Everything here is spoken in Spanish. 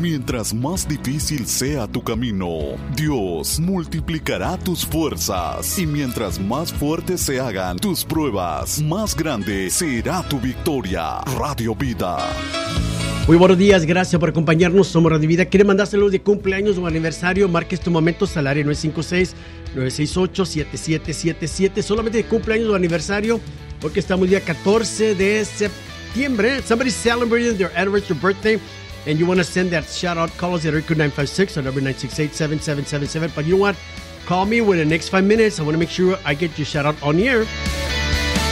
Mientras más difícil sea tu camino, Dios multiplicará tus fuerzas. Y mientras más fuertes se hagan tus pruebas, más grande será tu victoria. Radio Vida. Muy buenos días, gracias por acompañarnos. Somos Radio Vida. ¿Quiere mandar saludos de cumpleaños o aniversario? Marque este momento al área 956-968-7777. Solamente de cumpleaños o aniversario, porque estamos el día 14 de septiembre. Somebody's celebrating their anniversary birthday, and you want to send that shout out, call us at 956 or number 968-7777. But you know what? Call me within the next 5 minutes. I want to make sure I get your shout out on the air.